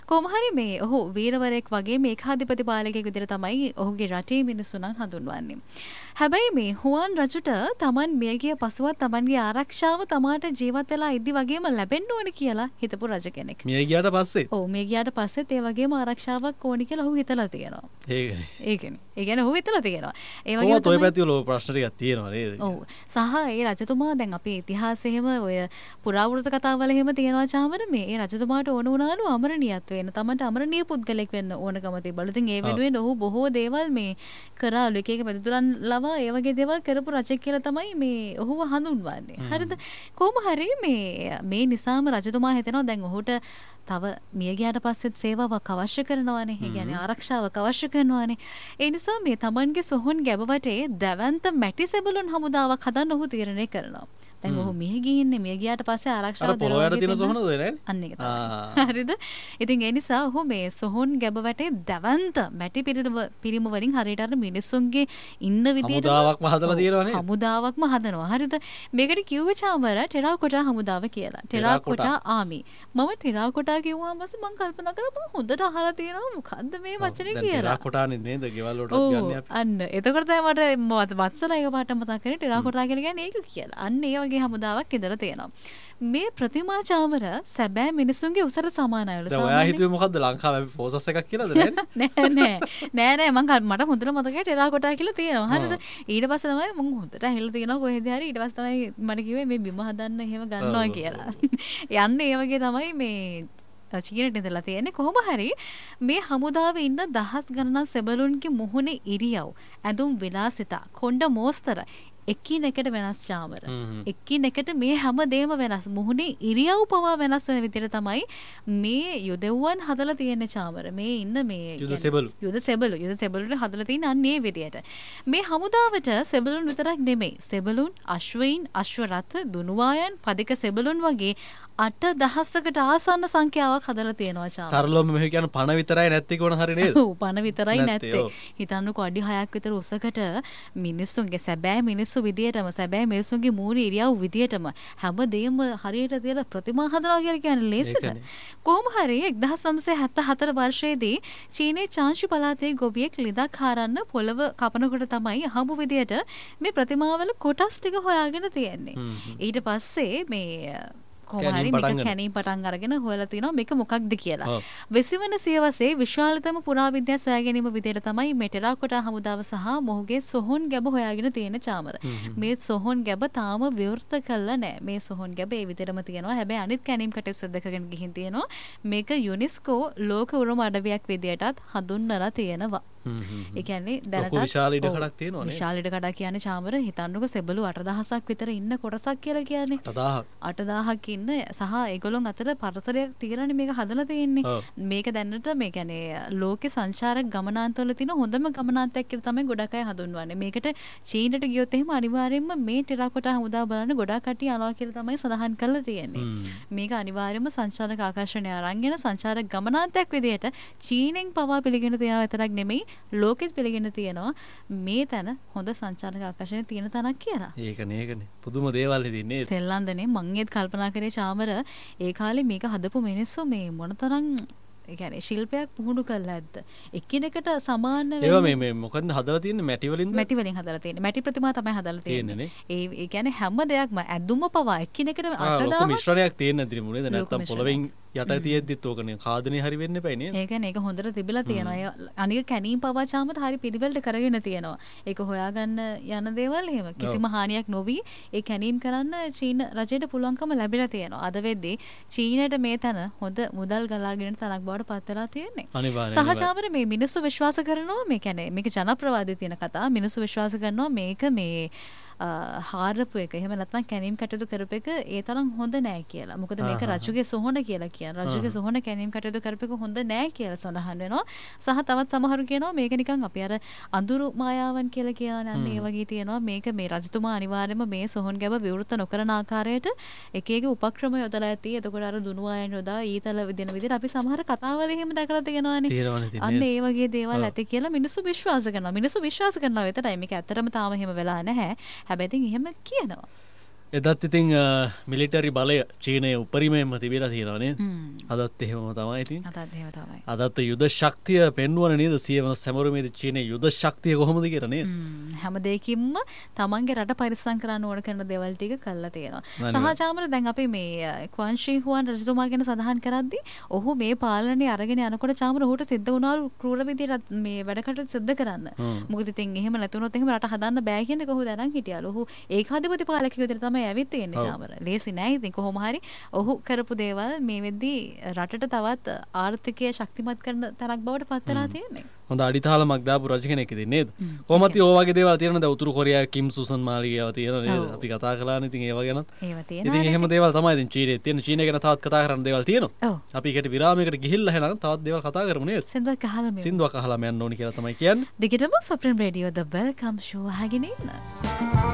කොහොම හරි මේ ඔහු වීරවරයෙක් වගේ මේ ඒකාධිපති පාලකයෙක් විදිහට තමයි ඔහුගේ රටේ මිනිස්සු නම් හඳුන්වන්නේ. හැබැයි මේ හුවන් රජුට Taman මියගිය පසුවත් Tamanගේ ආරක්ෂාව තමාට ජීවත් වෙලා ඉදි වගේම ලැබෙන්න ඕන කියලා හිතපු රජ කෙනෙක්. මිය ගියාට පස්සේ. ඔව් මිය ගියාට පස්සෙත් ඒ වගේම ආරක්ෂාවක් ඕනි කියලා ඔහු හිතලා තියෙනවා. ඒකනේ. ඒකනේ. ඒ කියන්නේ ඔහු හිතලා තියෙනවා. ඒ වගේම ඔය පැත්තේ වල ප්‍රශ්න ටිකක් තියෙනවා නේද? ඔව්. සහ ඒ රජතුමා දැන් අපේ ඉතිහාසයේ එහෙම ඔය පුරාවෘත කතාවල එහෙම තියෙනවා චාමර මේ ඒ රජතුමාට ඕන වුණාලු අමරණීයත්ව වෙන. Tamanට අමරණීය පුද්ගලෙක් වෙන්න ඕනකම තිබ්බලු. ඉතින් ඒ වෙනුවෙන් ඔහු බොහෝ දේවල් මේ කරාලු. එක එක පැදුරන් ලවා ඒ වගේ දේවල් කරපු රජෙක් කියලා තමයි මේ ඔහුව හඳුන්වන්නේ. හරිද? කොහොම හරි මේ නිසාම රජතුමා හිතනවා දැන් ඔහුට තව මිය ගියාට පස්සෙත් සේවාවක් අවශ්‍ය කරනවානේ. ඒ කියන්නේ ආරක්ෂාවක් අවශ්‍ය කරනවානේ. ඒ නිසා මේ Tamanගේ සොහොන් ගැබ වටේ දැවැන්ත මැටි සෙබළුන් හමුදාවක් හදන්න ඔහු තීරණය කරනවා. දැන් ඔහු මිය ගියාට පස්සේ ආරක්ෂාව දෙනවා. අර පොළොවට තියෙන සොහොනද නේද? අන්න ඒක තමයි. හරිද? ඉතින් ඒ නිසා ඔහු මේ සොහොන් ගැබ වටේ දැවැන්ත මැටි පිරිම වලින් හරියට අර මිනිස්සුන්ගේ ඉන්න විදියට හමුදාවක්ම හදලා තියෙනවා නේද? හමුදාවක්ම හදනවා. හරිද? මේකට කිව්වේ චාමර ටෙරාකොටා හමුදාව කියලා. Terracotta army. මම ටෙරාකොටා කිව්වම පස්සේ මම කල්පනා කරා මම හොඳට අහලා තියෙනවා මොකද්ද මේ වචනේ කියලා. ටෙරාකොටානේ නේද? ගෙවල් වලට ගන්නේ අපි. අන්න. එතකොට තමයි මට වත්සලා එක පාට මතක් කරේ ටෙරාකොටා කියලා කියන්නේ ඒක කියලා. අන්න ඒ වගේ හමුදාවක් ඉදලා තියෙනවා. මේ ප්‍රතිමා චාමර සැබෑ මිනිසුන්ගේ උසර සමානයිලු. දැන් ඔයා හිතුවේ මොකද්ද ලංකාවේ අපි ෆෝසස් එකක් කියලාද නෑ මට හොඳට මතකයි ටෙරාකොටා කියලා තියෙනවා. හරිද? ඊට පස්සේ තමයි මම හොඳට ඇහිලා තියෙනවා කොහෙද හරි. ඊට පස්සේ තමයි මට කිව්වේ මේ බිම හදන්න එහෙම ගන්නවා කියලා. යන්නේ ඒ වගේ තමයි මේ චීනට ඉඳලා තියෙන්නේ. කොහොම හරි මේ හමුදාවේ ඉන්න දහස් ගණනක් සෙබළුන්ගේ මුහුණේ ඉරියව්, ඇඳුම් විලාසිතා, කොණ්ඩ මෝස්තර එකිනෙකට වෙනස් චාමර. එකිනෙකට මේ හැමදේම වෙනස්. මුහුණේ ඉරියව් පවා වෙනස් වෙන විදිහට තමයි මේ යුදෙව්වන් හදලා තියෙන්නේ චාමර. මේ ඉන්න මේ යුද සෙබළුන්ට හදලා තියෙන අන්න ඒ විදිහට. මේ හමුදාවට සෙබළුන් විතරක් නෙමෙයි. සෙබළුන්, අශ්වයින්, අශ්ව රථ, දුනුවායන්, පදික සෙබළුන් වගේ 8000කට ආසන්න සංඛ්‍යාවක් හදලා තියෙනවා චාමර. සරලවම මෙහෙ කියන පණ විතරයි නැත්තේ කොන හරි නේද? ඔව් පණ විතරයි නැත්තේ. හිතන්නකෝ අඩි 6ක් විතර උසකට මිනිස්සුන්ගේ සැබෑ මිනිස්සු විදියටම සැබෑ මිනිස්සුන්ගේ මූණ ඉරියව් විදියටම හැමදේම හරියට තියලා ප්‍රතිමා හදනවා කියලා කියන්නේ ලේසිද? කොහොම හරි 1974 වර්ෂයේදී චීනයේ චාන්ෂි පළාතේ ගොවියෙක් ලිඳක් හරන්න පොළව කපනකොට තමයි හම්බු විදියට මේ ප්‍රතිමාවල කොටස් ටික හොයාගෙන තියෙන්නේ. ඊට පස්සේ මේ කොහොමහරි මේක කැණීම් පටන් අරගෙන හොයලා තිනවා මේක මොකක්ද කියලා. 20 වන සියවසේ විශාලතම පුරාවිද්‍යා සොයා ගැනීම විදියට තමයි මේ ටෙරාකොටා හමුදාව සහ මොහුගේ සොහොන් ගැබ හොයාගෙන තියෙන චාමර. මේ සොහොන් ගැබ තාම විවෘත කළා නැහැ. මේ සොහොන් ගැබ ඒ විදිහටම තියෙනවා. හැබැයි අනිත් කැණීම් කටයුතු දෙකකින් ගිහින් තියෙනවා. මේක යුනෙස්කෝ ලෝක උරුම අඩවියක් විදියටත් හඳුන්වලා තියෙනවා. ඒ කියන්නේ දැනට විශාල ඉඩකඩක් තියෙනවා නේ. විශාල ඉඩකඩක් කියන්නේ චාමර හිතන්නකෝ සෙබළු 8000ක් විතර ඉන්න කොටසක් කියලා කියන්නේ. 8000ක් ඉන්න සහ ඒගොල්ලොන් අතර පරතරයක් තියලානේ මේක හදලා තියෙන්නේ. මේක දැනට මේ කියන්නේ ලෝකේ සංචාරක ගමනාන්තවල තියෙන හොඳම ගමනාන්තයක් කියලා තමයි ගොඩක් අය හඳුන්වන්නේ. මේකට චීනට ගියොත් එහෙම අනිවාර්යයෙන්ම මේ ටෙරාකොටා හමුදාව බලන්න ගොඩක් කට්ටිය යනවා කියලා තමයි සඳහන් කරලා තියෙන්නේ. මේක අනිවාර්යයෙන්ම සංචාරක ආකර්ෂණය අරන්ගෙන සංචාරක ගමනාන්තයක් විදිහට චීනෙන් පවා පිළිගෙන තියෙනවා විතරක් නෙමෙයි ලෝකෙත් පිළිගෙන තියෙනවා මේ තැන හොඳ සංචාරක ආකර්ෂණය තියෙන තැනක් කියලා. ඒකනේ. පුදුම දේවල් ඉතින්නේ. සෙල්ලන්දනේ මං ඒත් කල්පනා කරේ චාමර ඒ කාලේ මේක හදපු මිනිස්සු මේ මොනතරම් ඒ කියන්නේ ශිල්පයක් පුහුණු කළා ඇද්ද? එකිනෙකට සමාන ඒවා මේ මොකද්ද හදලා තියෙන්නේ මැටි වලින්ද? මැටි වලින් හදලා තියෙන්නේ. මැටි ප්‍රතිමා තමයි හදලා තියෙන්නේ. ඒ කියන්නේ හැම දෙයක්ම ඇඳුම පවා එකිනෙකට 8000 ලොකු මිශ්‍රණයක් තියෙන නේද නේද? නැත්තම් පොළවෙන් යට තියෙද්දිත් ඕකනේ කාදනේ හරි වෙන්න එපයි නේද? ඒ කියන්නේ ඒක හොඳට තිබිලා තියෙනවා. අනික කැණීම් පවා චාමර හරි පිළිවෙලට කරගෙන තියෙනවා. ඒක හොයාගන්න යන දේවල් එහෙම කිසිම හානියක් නොවි ඒ කැණීම් කරන්න චීන රජයට පුළුවන්කම ලැබිලා තියෙනවා. අද වෙද්දී චීනට මේ තැන හොඳ මුදල් ගලාගෙන තනක් බවට පත් වෙලා තියෙන්නේ. සහචාමර මේ මිනිස්සු විශ්වාස කරනවා මේ කියන්නේ මේක ජනප්‍රවාදයේ තියෙන කතාව. මිනිස්සු විශ්වාස කරනවා මේක මේ හාරපු එක එහෙම නැත්නම් කැණීම් කටයුතු කරපු එක ඒ තරම් හොඳ නෑ කියලා. මොකද මේක රජුගේ සොහොන කියලා කියන. රජුගේ සොහොන කැණීම් කටයුතු කරපු එක හොඳ නෑ කියලා සඳහන් වෙනවා. සහ තවත් සමහරු කියනවා මේක නිකන් අපි අර අඳුරු මායාවන් කියලා කියන්නේ ඒ වගේ තියෙනවා. මේක මේ රජතුමා අනිවාර්යයෙන්ම මේ සොහොන් ගැබ විවෘත නොකරන ආකාරයට එක එක උපක්‍රම යොදලා ඇති. එතකොට අර දුනුවායන් යොදා ඊතල විදින විදිහට අපි සමහර කතාවල එහෙම දැකලා තියෙනවානේ. අන්න ඒ වගේ දේවල් ඇති කියලා මිනිස්සු විශ්වාස කරනවා. මිනිස්සු විශ්වාස කරනවා විතරයි. මේක ඇත්තටම තාම එහෙම වෙලා නැහැ. හැබැයි ඉතින් එහෙම කියනවා. එදත් ඉතින් මිලිටරි බලය චීනය උපරිමයෙන්ම තිබිලා තියෙනවානේ. අදත් එහෙමම තමයි ඉතින්. අදත් යුද ශක්තිය පෙන්වන නේද සියවන සැමරුමේදී චීනයේ යුද ශක්තිය කොහොමද කියලා නේද? හැම දෙයකින්ම තමන්ගේ රට පරිස්සම් කරන්න ඕන කරන දේවල් ටික කළා තියෙනවා. සහජාමර දැන් අපි මේ ක්වන් ෂී හුවන් රජතුමා ගැන සඳහන් කරද්දී ඔහු මේ පාලනය අරගෙන යනකොට චාමර ඔහුට සිද්ධ වුණාලු ක්‍රූර විදියට මේ වැඩ කටයුතු සිද්ධ කරන්න. මොකද ඉතින් එහෙම නැතුනොත් එහෙම රට හදන්න බෑ කියන එක ඔහු දැනන් හිටියලු. ඔහු ඒකාධිපති පාලකයෙකු විදියට තමයි ඇවිත් තියෙන්නේ චාමර. ලේසි නෑ ඉතින් කොහොම හරි ඔහු කරපු දේවල් මේ වෙද්දී රටට තවත් ආර්ථිකය ශක්තිමත් කරන තරක් බවට පත් වෙලා තියෙන්නේ. හොඳ අඩිතාලමක් දාපු රජ කෙනෙක් ඉතින් නේද? කොහොමද ඔය වගේ දේවල් තියෙනවද? උතුරු කොරියාවේ කිම් සුසන් මාලිගාව තියෙනවා නේද? අපි කතා කළානේ ඉතින් ඒව ගැනත්. ඒව තියෙනවා. ඉතින් එහෙම දේවල් තමයි ඉතින් චීනයේ තියෙන. චීනය ගැන තවත් කතා කරන්න දේවල් තියෙනවා. අපි ඒකට විරාමයකට ගිහිල්ලා එහෙනම් තවත් දේවල් කතා කරමු නේද? සින්දුවක් අහලා යන්න ඕනි කියලා තමයි කියන්නේ. දිගටම සොප්‍රම් රේඩියෝ ද වෙල්කම් ෂෝ අහගෙන ඉන්න.